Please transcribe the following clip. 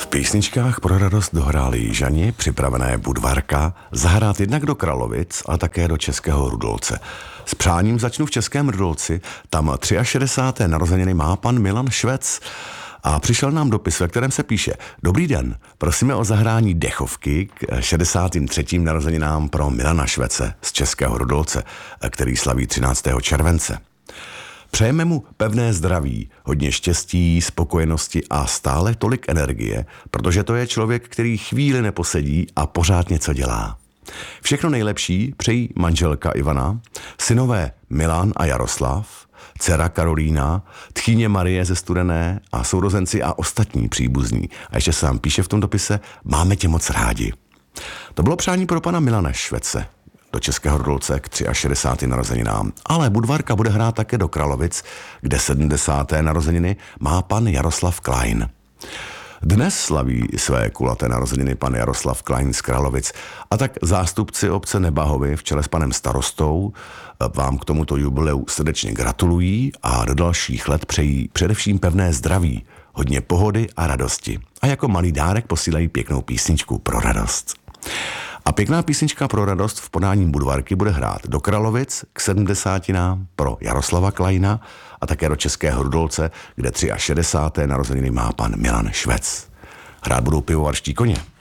písničkách pro radost dohráli Jižani, připravené Budvarka, zahrát jednak do Kralovic, ale také do Českého Rudolce. S přáním začnu v Českém Rudolci, tam 63. narozeniny má pan Milan Švec. A přišel nám dopis, ve kterém se píše: Dobrý den, prosíme o zahrání dechovky k 63. narozeninám pro Milana Švece z Českého Rudolce, který slaví 13. července. Přejeme mu pevné zdraví, hodně štěstí, spokojenosti a stále tolik energie, protože to je člověk, který chvíli neposedí a pořád něco dělá. Všechno nejlepší přejí manželka Ivana, synové Milan a Jaroslav, dcera Karolína, tchýně Marie ze Studené a sourozenci a ostatní příbuzní. A ještě se nám píše v tom dopise: Máme tě moc rádi. To bylo přání pro pana Milana Švece do Českého Rudolce k 63. narozeninám. Ale Budvarka bude hrát také do Kralovic, kde 70. narozeniny má pan Jaroslav Klein. Dnes slaví své kulaté narozeniny pan Jaroslav Klein z Kralovic a tak zástupci obce Nebahovy v čele s panem starostou vám k tomuto jubileu srdečně gratulují a do dalších let přejí především pevné zdraví, hodně pohody a radosti. A jako malý dárek posílají pěknou písničku pro radost. A pěkná písnička pro radost v podání Budvarky bude hrát do Kralovic k 70. pro Jaroslava Kleina a také do Českého Rudolce, kde 63. narozeniny má pan Milan Švec. Hrát budou Pivovarští koně.